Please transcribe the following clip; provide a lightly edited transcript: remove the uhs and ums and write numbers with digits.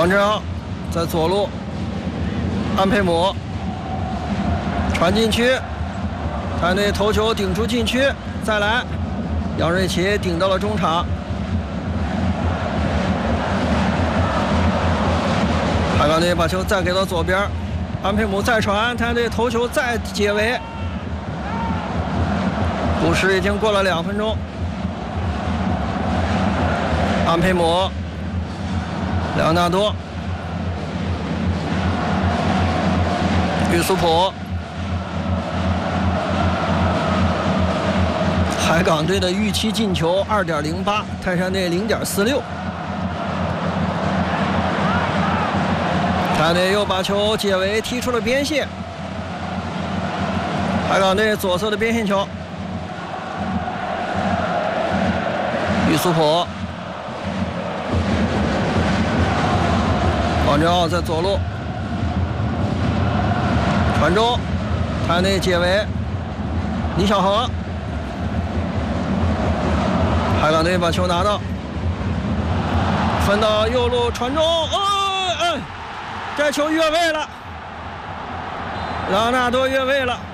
王志豪在左路，安佩姆传禁区，泰山队头球顶出禁区，再来，杨瑞奇顶到了中场。海港队把球再给到左边，安佩姆再传，泰山队头球再解围。补时已经过了2分钟，安佩姆、莱昂纳多、于苏普，海港队的预期进球2.08，泰山队0.46。泰山队又把球解围，踢出了边线。海港队左侧的边线球，于苏普，王志豪在左路传中，泰山队解围，李小恒，海港队把球拿到，分到右路传中，这球越位了，朗纳多越位了。